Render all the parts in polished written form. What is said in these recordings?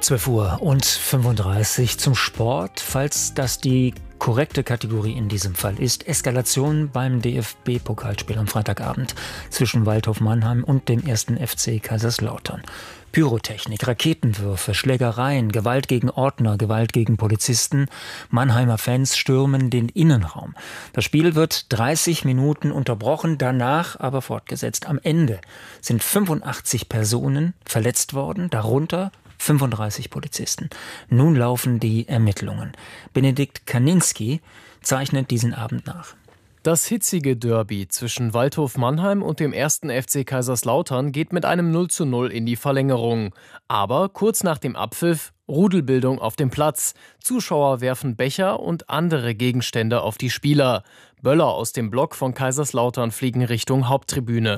12:35 Uhr zum Sport, falls das die korrekte Kategorie in diesem Fall ist. Eskalation beim DFB-Pokalspiel am Freitagabend zwischen Waldhof Mannheim und dem 1. FC Kaiserslautern. Pyrotechnik, Raketenwürfe, Schlägereien, Gewalt gegen Ordner, Gewalt gegen Polizisten. Mannheimer Fans stürmen den Innenraum. Das Spiel wird 30 Minuten unterbrochen, danach aber fortgesetzt. Am Ende sind 85 Personen verletzt worden, darunter 35 Polizisten. Nun laufen die Ermittlungen. Benedikt Kaninski zeichnet diesen Abend nach. Das hitzige Derby zwischen Waldhof Mannheim und dem 1. FC Kaiserslautern geht mit einem 0:0 in die Verlängerung. Aber kurz nach dem Abpfiff Rudelbildung auf dem Platz. Zuschauer werfen Becher und andere Gegenstände auf die Spieler. Böller aus dem Block von Kaiserslautern fliegen Richtung Haupttribüne.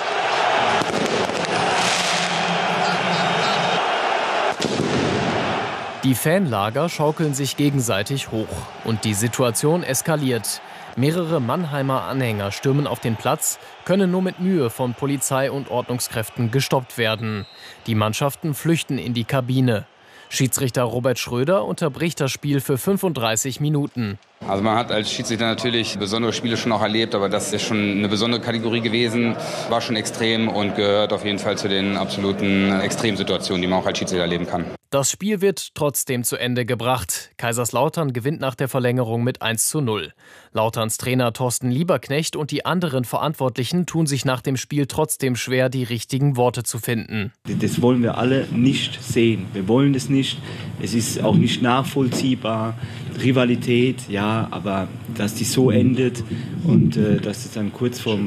Die Fanlager schaukeln sich gegenseitig hoch und die Situation eskaliert. Mehrere Mannheimer Anhänger stürmen auf den Platz, können nur mit Mühe von Polizei und Ordnungskräften gestoppt werden. Die Mannschaften flüchten in die Kabine. Schiedsrichter Robert Schröder unterbricht das Spiel für 35 Minuten. Also man hat als Schiedsrichter natürlich besondere Spiele schon auch erlebt, aber das ist schon eine besondere Kategorie gewesen, war schon extrem und gehört auf jeden Fall zu den absoluten Extremsituationen, die man auch als Schiedsrichter erleben kann. Das Spiel wird trotzdem zu Ende gebracht. Kaiserslautern gewinnt nach der Verlängerung mit 1:0. Lauterns Trainer Thorsten Lieberknecht und die anderen Verantwortlichen tun sich nach dem Spiel trotzdem schwer, die richtigen Worte zu finden. Das wollen wir alle nicht sehen. Wir wollen es nicht. Es ist auch nicht nachvollziehbar. Rivalität, ja, aber dass die so endet und dass es dann kurz vom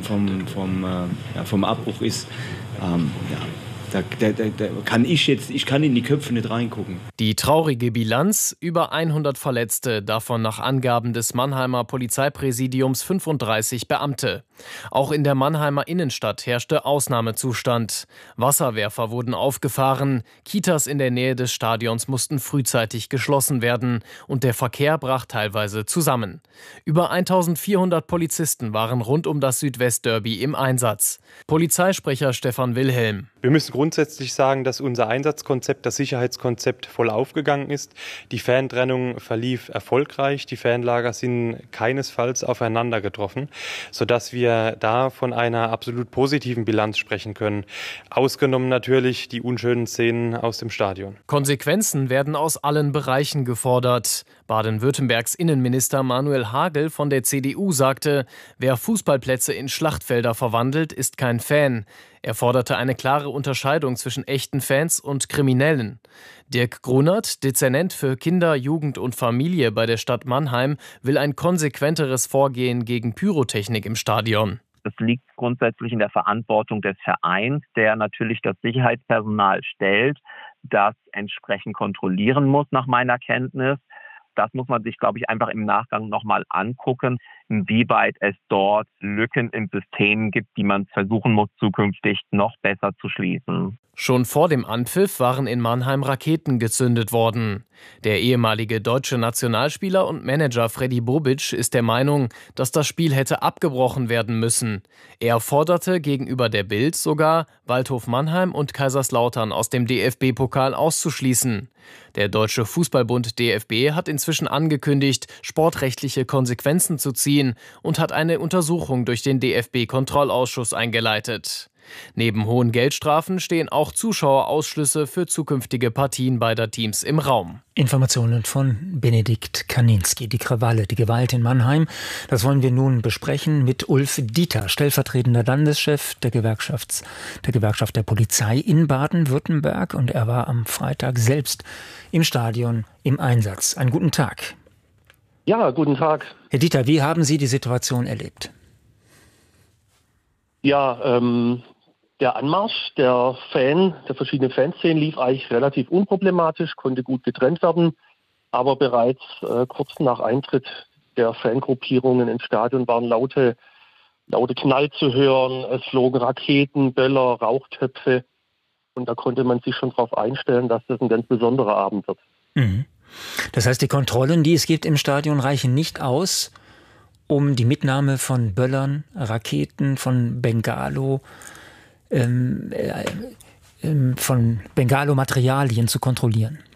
Abbruch ist, Da kann ich kann in die Köpfe nicht reingucken. Die traurige Bilanz: über 100 Verletzte, davon nach Angaben des Mannheimer Polizeipräsidiums 35 Beamte. Auch in der Mannheimer Innenstadt herrschte Ausnahmezustand. Wasserwerfer wurden aufgefahren, Kitas in der Nähe des Stadions mussten frühzeitig geschlossen werden und der Verkehr brach teilweise zusammen. Über 1400 Polizisten waren rund um das Südwestderby im Einsatz. Polizeisprecher Stefan Wilhelm: Wir müssen grundsätzlich sagen, dass unser Einsatzkonzept, das Sicherheitskonzept, voll aufgegangen ist. Die Fantrennung verlief erfolgreich. Die Fanlager sind keinesfalls aufeinander getroffen, sodass wir da von einer absolut positiven Bilanz sprechen können. Ausgenommen natürlich die unschönen Szenen aus dem Stadion. Konsequenzen werden aus allen Bereichen gefordert. Baden-Württembergs Innenminister Manuel Hagel von der CDU sagte, wer Fußballplätze in Schlachtfelder verwandelt, ist kein Fan. Er forderte eine klare Unterscheidung zwischen echten Fans und Kriminellen. Dirk Grunert, Dezernent für Kinder, Jugend und Familie bei der Stadt Mannheim, will ein konsequenteres Vorgehen gegen Pyrotechnik im Stadion. Das liegt grundsätzlich in der Verantwortung des Vereins, der natürlich das Sicherheitspersonal stellt, das entsprechend kontrollieren muss, nach meiner Kenntnis. Das muss man sich, glaube ich, einfach im Nachgang nochmal angucken, inwieweit es dort Lücken im System gibt, die man versuchen muss, zukünftig noch besser zu schließen. Schon vor dem Anpfiff waren in Mannheim Raketen gezündet worden. Der ehemalige deutsche Nationalspieler und Manager Freddy Bobic ist der Meinung, dass das Spiel hätte abgebrochen werden müssen. Er forderte gegenüber der Bild sogar, Waldhof Mannheim und Kaiserslautern aus dem DFB-Pokal auszuschließen. Der Deutsche Fußballbund DFB hat inzwischen angekündigt, sportrechtliche Konsequenzen zu ziehen und hat eine Untersuchung durch den DFB-Kontrollausschuss eingeleitet. Neben hohen Geldstrafen stehen auch Zuschauerausschlüsse für zukünftige Partien beider Teams im Raum. Informationen von Benedikt Kaninski. Die Krawalle, die Gewalt in Mannheim, das wollen wir nun besprechen mit Ulf Dieter, stellvertretender Landeschef der Gewerkschaft der Polizei in Baden-Württemberg. Und er war am Freitag selbst im Stadion im Einsatz. Einen guten Tag. Ja, guten Tag. Herr Dieter, wie haben Sie die Situation erlebt? Ja, der Anmarsch der verschiedenen Fanszenen lief eigentlich relativ unproblematisch, konnte gut getrennt werden. Aber bereits kurz nach Eintritt der Fangruppierungen ins Stadion waren laute Knall zu hören. Es flogen Raketen, Böller, Rauchtöpfe. Und da konnte man sich schon darauf einstellen, dass das ein ganz besonderer Abend wird. Mhm. Das heißt, die Kontrollen, die es gibt im Stadion, reichen nicht aus, um die Mitnahme von Böllern, Raketen, von Bengalo-Materialien zu kontrollieren.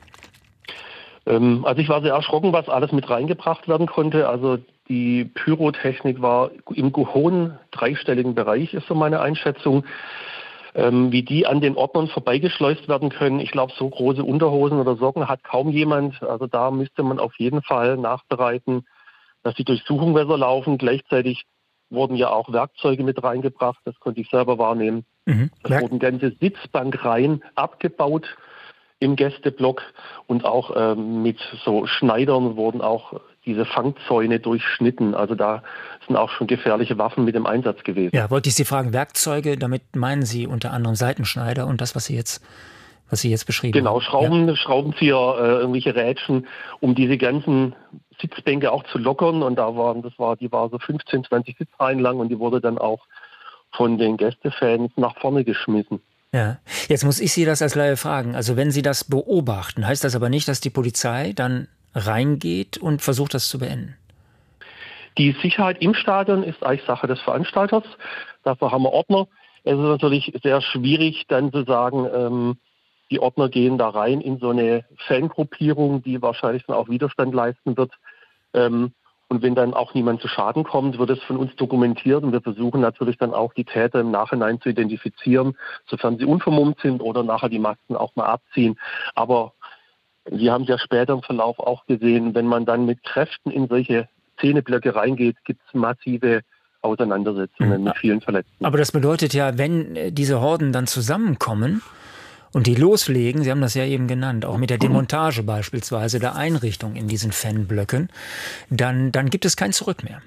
Also ich war sehr erschrocken, was alles mit reingebracht werden konnte. Also die Pyrotechnik war im hohen dreistelligen Bereich, ist so meine Einschätzung. Wie die an den Ordnern vorbeigeschleust werden können. Ich glaube, so große Unterhosen oder Socken hat kaum jemand. Also da müsste man auf jeden Fall nachbereiten, dass die Durchsuchungen besser laufen. Gleichzeitig wurden ja auch Werkzeuge mit reingebracht. Das konnte ich selber wahrnehmen. Es wurden ganze Sitzbankreihen abgebaut im Gästeblock und auch mit so Schneidern wurden auch diese Fangzäune durchschnitten. Also da sind auch schon gefährliche Waffen mit im Einsatz gewesen. Ja, wollte ich Sie fragen, Werkzeuge, damit meinen Sie unter anderem Seitenschneider und das, was Sie jetzt beschrieben haben? Genau, Schraubenzieher, irgendwelche Rädchen, um diese ganzen Sitzbänke auch zu lockern. Und die war so 15, 20 Sitzreihen lang und die wurde dann auch von den Gästefans nach vorne geschmissen. Ja, jetzt muss ich Sie das als Laie fragen. Also wenn Sie das beobachten, heißt das aber nicht, dass die Polizei dann reingeht und versucht, das zu beenden? Die Sicherheit im Stadion ist eigentlich Sache des Veranstalters. Dafür haben wir Ordner. Es ist natürlich sehr schwierig, dann zu sagen, die Ordner gehen da rein in so eine Fangruppierung, die wahrscheinlich dann auch Widerstand leisten wird. Und wenn dann auch niemand zu Schaden kommt, wird es von uns dokumentiert. Und wir versuchen natürlich dann auch, die Täter im Nachhinein zu identifizieren, sofern sie unvermummt sind oder nachher die Masken auch mal abziehen. Aber wir haben es ja später im Verlauf auch gesehen, wenn man dann mit Kräften in solche Szeneblöcke reingeht, gibt es massive Auseinandersetzungen mit vielen Verletzten. Aber das bedeutet ja, wenn diese Horden dann zusammenkommen und die loslegen, Sie haben das ja eben genannt, auch mit der Demontage beispielsweise der Einrichtung in diesen Fanblöcken, dann gibt es kein Zurück mehr.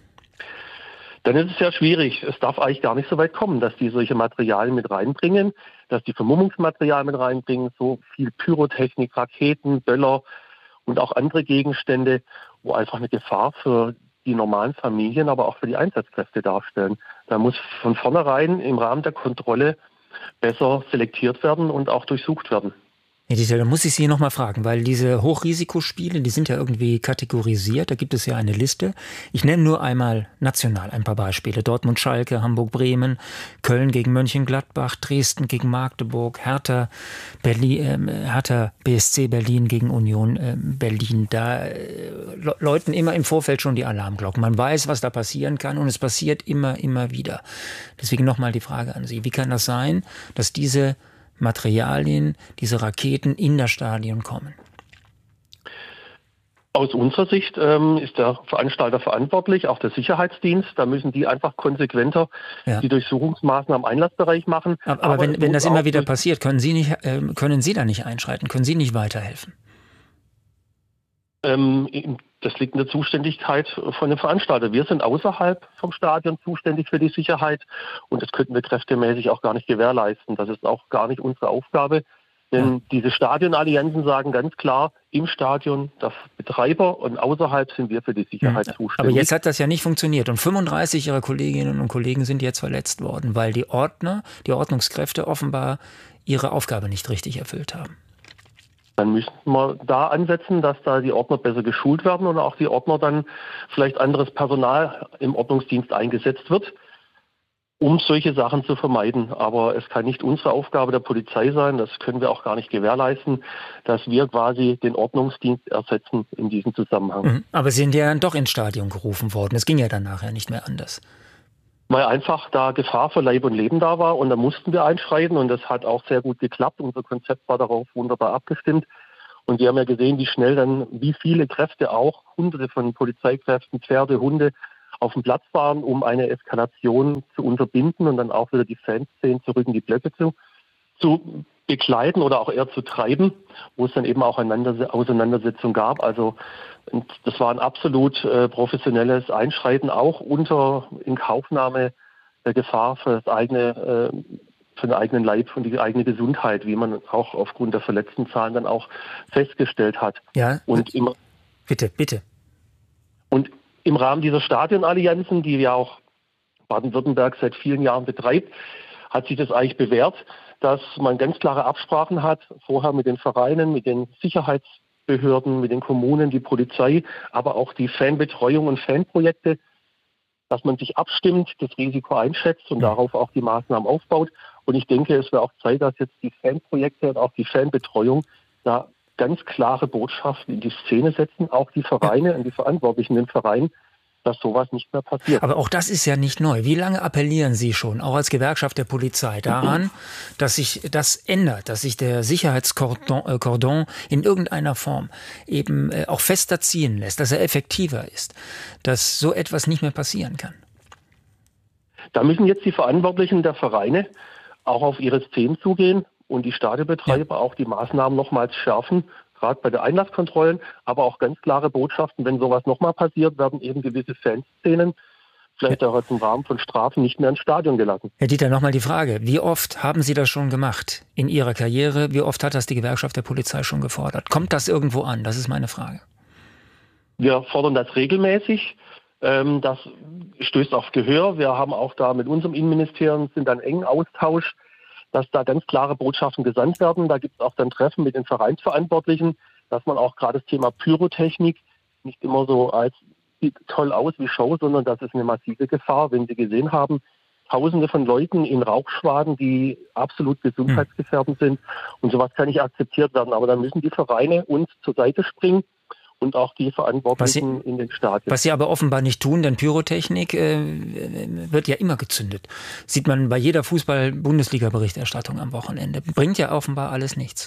Dann ist es sehr schwierig. Es darf eigentlich gar nicht so weit kommen, dass die solche Materialien mit reinbringen, dass die Vermummungsmaterial mit reinbringen, so viel Pyrotechnik, Raketen, Böller und auch andere Gegenstände, wo einfach eine Gefahr für die normalen Familien, aber auch für die Einsatzkräfte darstellen. Da muss von vornherein im Rahmen der Kontrolle besser selektiert werden und auch durchsucht werden. Ja, da muss ich Sie noch mal fragen, weil diese Hochrisikospiele, die sind ja irgendwie kategorisiert, da gibt es ja eine Liste. Ich nenne nur einmal national ein paar Beispiele. Dortmund, Schalke, Hamburg, Bremen, Köln gegen Mönchengladbach, Dresden gegen Magdeburg, Hertha BSC Berlin gegen Union Berlin. Da läuten immer im Vorfeld schon die Alarmglocken. Man weiß, was da passieren kann und es passiert immer wieder. Deswegen noch mal die Frage an Sie. Wie kann das sein, dass diese Materialien, diese Raketen in das Stadion kommen? Aus unserer Sicht ist der Veranstalter verantwortlich, auch der Sicherheitsdienst. Da müssen die einfach konsequenter die Durchsuchungsmaßnahmen im Einlassbereich machen. Aber wenn das immer wieder passiert, können Sie da nicht einschreiten? Können Sie nicht weiterhelfen? Das liegt in der Zuständigkeit von dem Veranstalter. Wir sind außerhalb vom Stadion zuständig für die Sicherheit und das könnten wir kräftemäßig auch gar nicht gewährleisten. Das ist auch gar nicht unsere Aufgabe, denn diese Stadionallianzen sagen ganz klar, im Stadion der Betreiber und außerhalb sind wir für die Sicherheit zuständig. Aber jetzt hat das ja nicht funktioniert und 35 Ihrer Kolleginnen und Kollegen sind jetzt verletzt worden, weil die Ordnungskräfte offenbar ihre Aufgabe nicht richtig erfüllt haben. Dann müssen wir da ansetzen, dass da die Ordner besser geschult werden und auch die Ordner dann vielleicht anderes Personal im Ordnungsdienst eingesetzt wird, um solche Sachen zu vermeiden. Aber es kann nicht unsere Aufgabe der Polizei sein, das können wir auch gar nicht gewährleisten, dass wir quasi den Ordnungsdienst ersetzen in diesem Zusammenhang. Aber Sie sind ja dann doch ins Stadion gerufen worden. Es ging ja dann nachher nicht mehr anders. Weil einfach da Gefahr für Leib und Leben da war und da mussten wir einschreiten und das hat auch sehr gut geklappt. Unser Konzept war darauf wunderbar abgestimmt und wir haben ja gesehen, wie viele Kräfte auch, Hunderte von Polizeikräften, Pferde, Hunde auf dem Platz waren, um eine Eskalation zu unterbinden und dann auch wieder die Fanszenen zurück in die Blöcke zu begleiten oder auch eher zu treiben, wo es dann eben auch eine Auseinandersetzung gab. Also das war ein absolut professionelles Einschreiten, auch unter Inkaufnahme der Gefahr für den eigenen Leib und die eigene Gesundheit, wie man auch aufgrund der Verletztenzahlen dann auch festgestellt hat. Ja, bitte. Und im Rahmen dieser Stadionallianzen, die ja auch Baden-Württemberg seit vielen Jahren betreibt, hat sich das eigentlich bewährt, dass man ganz klare Absprachen hat, vorher mit den Vereinen, mit den Sicherheitsbehörden, mit den Kommunen, die Polizei, aber auch die Fanbetreuung und Fanprojekte, dass man sich abstimmt, das Risiko einschätzt und darauf auch die Maßnahmen aufbaut. Und ich denke, es wäre auch Zeit, dass jetzt die Fanprojekte und auch die Fanbetreuung da ganz klare Botschaften in die Szene setzen, auch die Vereine und die Verantwortlichen in den Vereinen, dass sowas nicht mehr passiert. Aber auch das ist ja nicht neu. Wie lange appellieren Sie schon, auch als Gewerkschaft der Polizei, daran, dass sich das ändert, dass sich der Sicherheitskordon in irgendeiner Form eben auch fester ziehen lässt, dass er effektiver ist, dass so etwas nicht mehr passieren kann? Da müssen jetzt die Verantwortlichen der Vereine auch auf ihre Szenen zugehen und die Stadionbetreiber auch die Maßnahmen nochmals schärfen, gerade bei den Einlasskontrollen, aber auch ganz klare Botschaften, wenn sowas nochmal passiert, werden eben gewisse Fanszenen, vielleicht auch im Rahmen von Strafen, nicht mehr ins Stadion gelassen. Herr Dieter, nochmal die Frage, wie oft haben Sie das schon gemacht in Ihrer Karriere? Wie oft hat das die Gewerkschaft der Polizei schon gefordert? Kommt das irgendwo an? Das ist meine Frage. Wir fordern das regelmäßig. Das stößt auf Gehör. Wir haben auch da mit unserem Innenministerium sind dann engen Austausch, dass da ganz klare Botschaften gesandt werden. Da gibt es auch dann Treffen mit den Vereinsverantwortlichen, dass man auch gerade das Thema Pyrotechnik nicht immer so als sieht toll aus wie Show, sondern das ist eine massive Gefahr. Wenn Sie gesehen haben, Tausende von Leuten in Rauchschwaden, die absolut gesundheitsgefährdend sind. Und sowas kann nicht akzeptiert werden. Aber dann müssen die Vereine uns zur Seite springen und auch die Verantwortlichen in den Stadien. Was sie aber offenbar nicht tun, denn Pyrotechnik wird ja immer gezündet. Sieht man bei jeder Fußball-Bundesliga-Berichterstattung am Wochenende. Bringt ja offenbar alles nichts.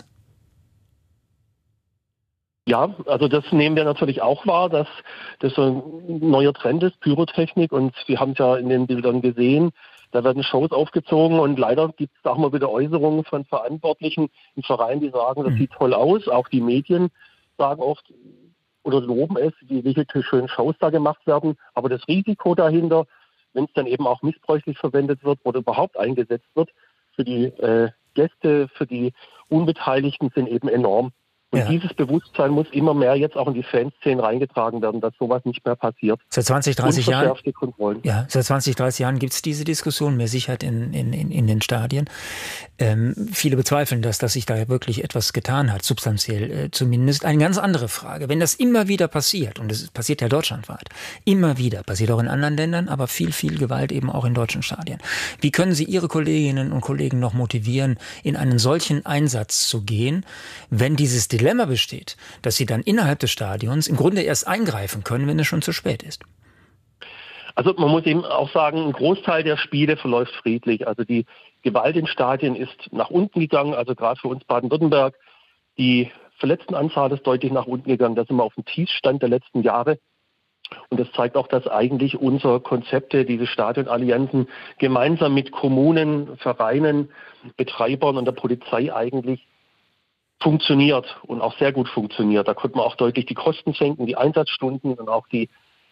Ja, also das nehmen wir natürlich auch wahr, dass das so ein neuer Trend ist, Pyrotechnik. Und wir haben es ja in den Bildern gesehen, da werden Shows aufgezogen und leider gibt es auch mal wieder Äußerungen von Verantwortlichen im Verein, die sagen, das sieht toll aus. Auch die Medien sagen oft, oder loben es, wie welche schönen Shows da gemacht werden. Aber das Risiko dahinter, wenn es dann eben auch missbräuchlich verwendet wird oder überhaupt eingesetzt wird, für die Gäste, für die Unbeteiligten sind eben enorm. Und dieses Bewusstsein muss immer mehr jetzt auch in die Fanszenen reingetragen werden, dass sowas nicht mehr passiert. Seit 20, 30 Jahren, Kontrollen. Ja, seit 20, 30 Jahren gibt es diese Diskussion, mehr Sicherheit in den Stadien. Viele bezweifeln, dass sich da wirklich etwas getan hat, substanziell zumindest. Eine ganz andere Frage. Wenn das immer wieder passiert, und es passiert ja deutschlandweit, immer wieder, passiert auch in anderen Ländern, aber viel Gewalt eben auch in deutschen Stadien. Wie können Sie Ihre Kolleginnen und Kollegen noch motivieren, in einen solchen Einsatz zu gehen, wenn dieses Dilemma besteht, dass sie dann innerhalb des Stadions im Grunde erst eingreifen können, wenn es schon zu spät ist? Also man muss eben auch sagen, ein Großteil der Spiele verläuft friedlich. Also die Gewalt in Stadien ist nach unten gegangen, also gerade für uns Baden-Württemberg. Die Verletztenanzahl ist deutlich nach unten gegangen. Da sind wir auf dem Tiefstand der letzten Jahre. Und das zeigt auch, dass eigentlich unsere Konzepte, diese Stadionallianzen, gemeinsam mit Kommunen, Vereinen, Betreibern und der Polizei eigentlich funktioniert und auch sehr gut funktioniert. Da konnte man auch deutlich die Kosten senken, die Einsatzstunden und auch die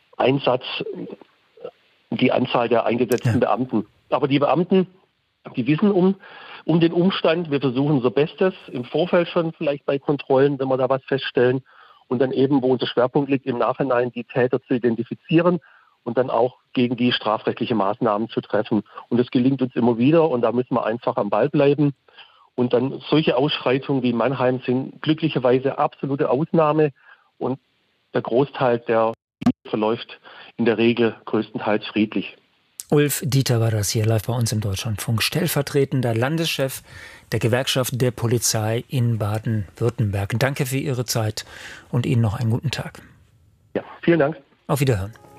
Anzahl der eingesetzten Beamten. Aber die Beamten, die wissen um den Umstand. Wir versuchen unser Bestes im Vorfeld schon vielleicht bei Kontrollen, wenn wir da was feststellen. Und dann eben, wo unser Schwerpunkt liegt, im Nachhinein die Täter zu identifizieren und dann auch gegen die strafrechtliche Maßnahmen zu treffen. Und das gelingt uns immer wieder und da müssen wir einfach am Ball bleiben. Und dann solche Ausschreitungen wie in Mannheim sind glücklicherweise absolute Ausnahme und der Großteil der verläuft in der Regel größtenteils friedlich. Ulf Dieter war das hier live bei uns im Deutschlandfunk, stellvertretender Landeschef der Gewerkschaft der Polizei in Baden-Württemberg. Danke für Ihre Zeit und Ihnen noch einen guten Tag. Ja, vielen Dank. Auf Wiederhören.